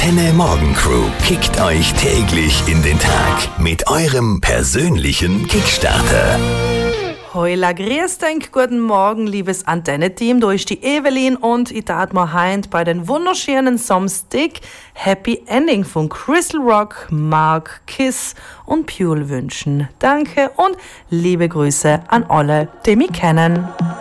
Antenne Morgen Crew kickt euch täglich in den Tag mit eurem persönlichen Kickstarter. Heula, grüß dich, guten Morgen, liebes Antenne-Team. Da ist die Evelyn und ich darf mir heint bei den wunderschönen Samstag Happy Ending von Crystal Rock, Mark, Kiss und Pule wünschen. Danke und liebe Grüße an alle, die mich kennen.